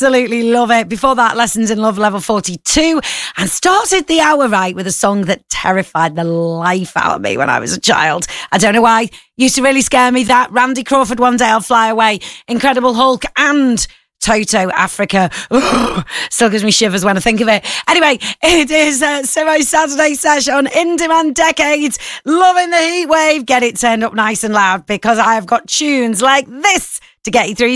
Absolutely love it. Before that, Lessons in Love, level 42, and started the hour right with a song that terrified the life out of me when I was a child. I don't know why. Used to really scare me. That Randy Crawford, One Day I'll Fly Away, Incredible Hulk, and Toto, Africa. Ugh, still gives me shivers when I think of it. Anyway, it is Simo's Saturday Sesh on In Demand Decades. Loving the heat wave. Get it turned up nice and loud because I have got tunes like this to get you through